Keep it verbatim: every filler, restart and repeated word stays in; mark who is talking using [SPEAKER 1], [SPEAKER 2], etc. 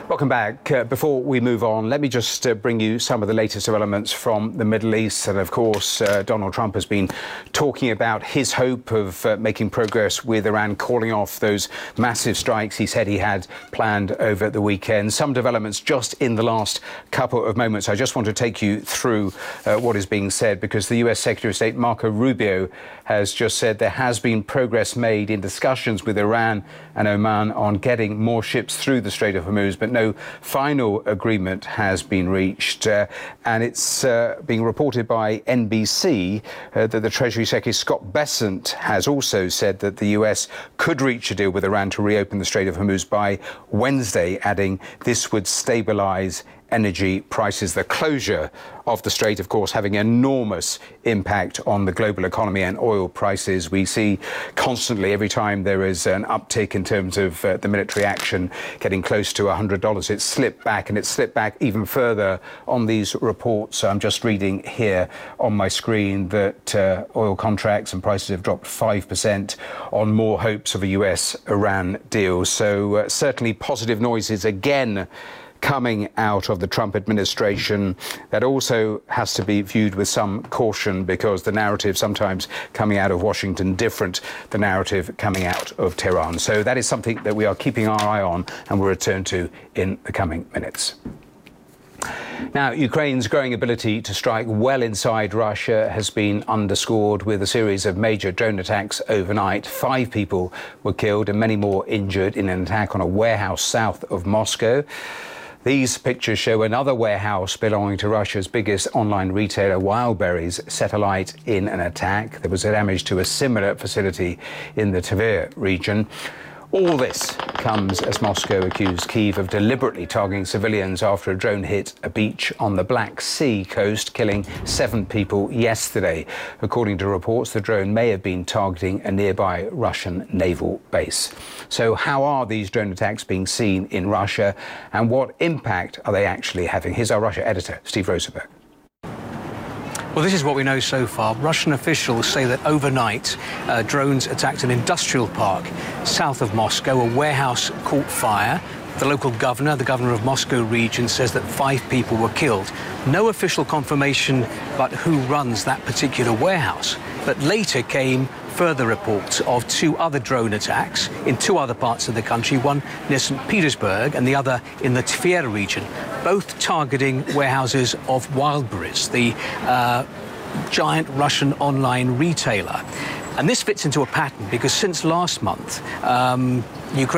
[SPEAKER 1] Welcome back. Uh, before we move on, let me just uh, bring you some of the latest developments from the Middle East. And of course, uh, Donald Trump has been talking about his hope of uh, making progress with Iran, calling off those massive strikes he said he had planned over the weekend. Some developments just in the last couple of moments. I just want to take you through uh, what is being said, because the U S Secretary of State Marco Rubio has just said there has been progress made in discussions with Iran and Oman on getting more ships through the Strait of Hormuz, but no final agreement has been reached. Uh, and it's uh, being reported by N B C uh, that the Treasury Secretary Scott Bessent has also said that the U S could reach a deal with Iran to reopen the Strait of Hormuz by Wednesday, adding this would stabilize energy prices. The closure of the strait, of course, having enormous impact on the global economy and oil prices. We see constantly, every time there is an uptick in terms of uh, the military action getting close to one hundred dollars, it's slipped back, and it's slipped back even further on these reports. I'm just reading here on my screen that uh, oil contracts and prices have dropped five percent on more hopes of a U S Iran deal. So uh, certainly positive noises again coming out of the Trump administration. That also has to be viewed with some caution, because the narrative sometimes coming out of Washington different, the narrative coming out of Tehran. So that is something that we are keeping our eye on and will return to in the coming minutes. Now, Ukraine's growing ability to strike well inside Russia has been underscored with a series of major drone attacks overnight. Five people were killed and many more injured in an attack on a warehouse south of Moscow. These pictures show another warehouse belonging to Russia's biggest online retailer, Wildberries, set alight in an attack. There was damage to a similar facility in the Tver region. All this comes as Moscow accused Kyiv of deliberately targeting civilians after a drone hit a beach on the Black Sea coast, killing seven people yesterday. According to reports, the drone may have been targeting a nearby Russian naval base. So how are these drone attacks being seen in Russia, and what impact are they actually having? Here's our Russia editor, Steve Rosenberg.
[SPEAKER 2] Well, this is what we know so far. Russian officials say that overnight, uh, drones attacked an industrial park south of Moscow. A warehouse caught fire. The local governor, the governor of Moscow region, says that five people were killed. No official confirmation about who runs that particular warehouse. But later came further reports of two other drone attacks in two other parts of the country, one near Saint Petersburg and the other in the Tver region, both targeting warehouses of Wildberries, the uh, giant Russian online retailer. And this fits into a pattern because since last month, um, Ukraine